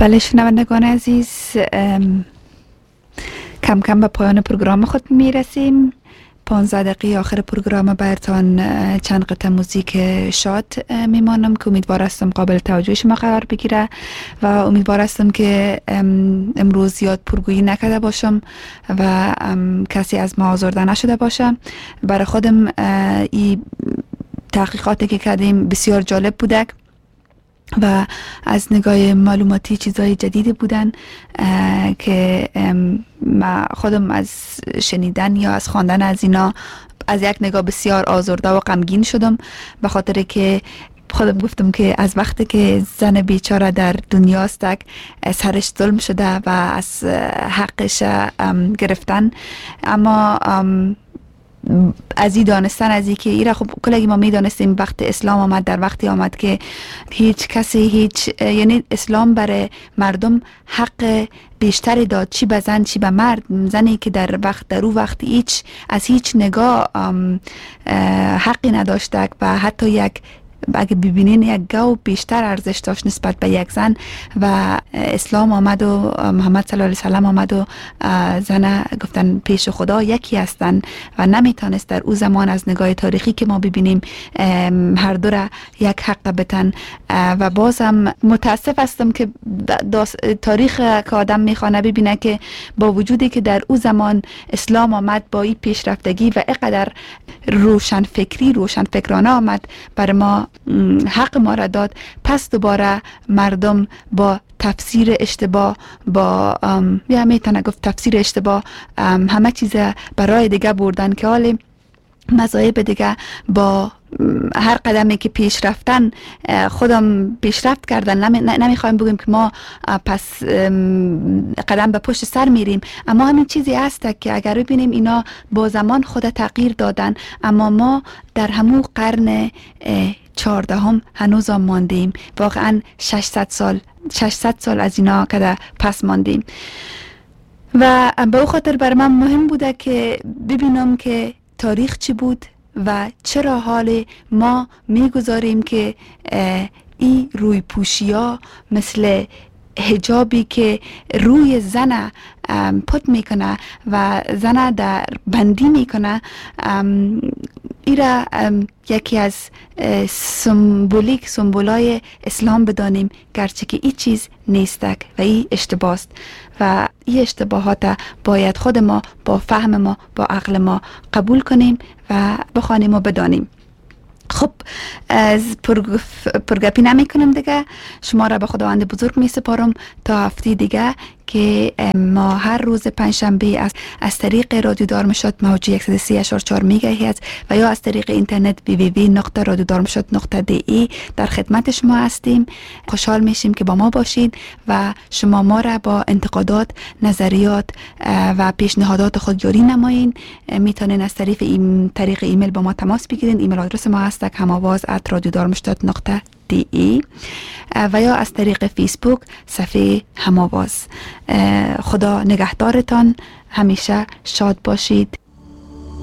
بله شنوندگان عزیز، کم کم به پایان پروگرام خود میرسیم. 15 دقیقه آخر پروگرام براتان چند قطعه موزیک شاد میمانم که امیدوار هستم قابل توجه شما قرار بگیره و امیدوار هستم که امروز زیاد پرگویی نکرده باشم و کسی از ما آزرده نشده باشه. برای خودم این تحقیقاتی که کردیم بسیار جالب بوده و از نگاه معلوماتی چیزای جدیدی بودن که ما خودم از شنیدن یا از خواندن از اینا از یک نگاه بسیار آزرده و غمگین شدم، به خاطر که خودم گفتم که از وقتی که زن بیچاره در دنیاست سرش ظلم شده و از حقش گرفتن، اما از این دانستن از این که ایره خب کلگی ما میدانستیم وقت اسلام آمد در وقتی آمد که هیچ کسی یعنی اسلام برای مردم حق بیشتری داد، چی به زن چی به مرد. زنی که در او وقت از هیچ نگاه حقی نداشته و حتی اگه ببینین یک گاو بیشتر ارزش داشت نسبت به یک زن و اسلام آمد و محمد صلی الله علیه و سلم آمد و زن گفتن پیش خدا یکی هستن و نمیتونست در او زمان از نگاه تاریخی که ما ببینیم هر دو را یک حق بتن. و بازم متاسف هستم که تاریخ که آدم میخوانه ببینه که با وجودی که در او زمان اسلام آمد با این پیشرفتگی و اینقدر روشنفکرانه آمد بر ما حق ما را داد، پس دوباره مردم با تفسیر اشتباه یا میتونه گفت تفسیر اشتباه همه چیز برای دیگه بردن که حالی مذاهب دیگه با هر قدمی که پیش رفتن خودم پیشرفت کردن. نمیخوایم بگیم که ما پس قدم به پشت سر میریم، اما همین چیزی هست که اگر ببینیم اینا با زمان خود تغییر دادن، اما ما در همون قرن 14 هنوز هم ماندیم. واقعا 600 سال از اینا که پس ماندیم و به او خاطر بر من مهم بوده که ببینم که تاریخ چی بود و چرا حال ما میگذاریم که این روی پوشی ها مثل حجابی که روی زن پت میکنه و زن در بندی میکنه ایره یکی از سمبولای اسلام بدانیم، گرچه که این چیز نیستک و این اشتباه است و این اشتباهات باید خود ما با فهم ما با عقل ما قبول کنیم و بخوانیم و بدانیم. خب از پرگپی نمی کنم دیگه، شما را به خداوند بزرگ می سپارم تا هفته دیگه که ما هر روز پنجشنبه از طریق رادیو دارمشت موج 103.4 میگاهرتز و یا از طریق اینترنت www.radiodharmshat.de در خدمت شما هستیم. خوشحال میشیم که با ما باشید و شما ما را با انتقادات، نظریات و پیشنهادات خود جاری نمایین. میتونین از طریق ایمیل با ما تماس بگیرین. ایمیل آدرس ما هست hamavaz@radiodharmshat.de و یا از طریق فیسبوک صفحه هماواز. خدا نگهدارتان، همیشه شاد باشید.